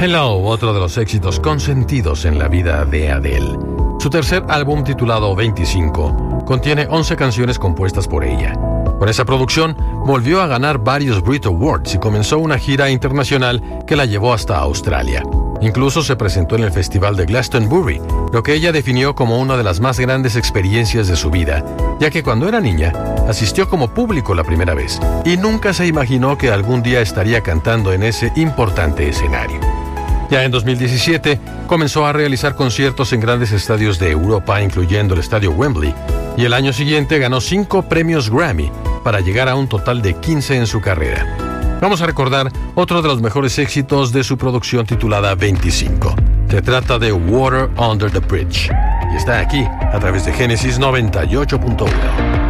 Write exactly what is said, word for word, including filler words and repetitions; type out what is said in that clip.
Hello, otro de los éxitos consentidos en la vida de Adele. Su tercer álbum, titulado veinticinco, contiene once canciones compuestas por ella. Con esa producción, volvió a ganar varios Brit Awards y comenzó una gira internacional que la llevó hasta Australia. Incluso se presentó en el Festival de Glastonbury, lo que ella definió como una de las más grandes experiencias de su vida, ya que cuando era niña, asistió como público la primera vez y nunca se imaginó que algún día estaría cantando en ese importante escenario. Ya en dos mil diecisiete, comenzó a realizar conciertos en grandes estadios de Europa, incluyendo el estadio Wembley, y el año siguiente ganó cinco premios Grammy, para llegar a un total de quince en su carrera. Vamos a recordar otro de los mejores éxitos de su producción titulada veinticinco. Se trata de Water Under the Bridge, y está aquí a través de Génesis noventa y ocho punto uno.